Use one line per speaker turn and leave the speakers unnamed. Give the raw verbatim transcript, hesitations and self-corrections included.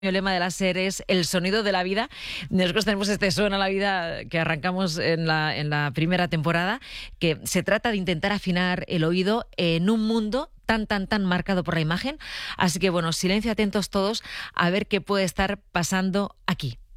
El lema de la serie es el sonido de la vida. Nosotros tenemos este Suena la Vida que arrancamos en la, en la primera temporada, que se trata de intentar afinar el oído en un mundo tan, tan, tan marcado por la imagen. Así que, bueno, silencio, atentos todos a ver qué puede estar pasando aquí.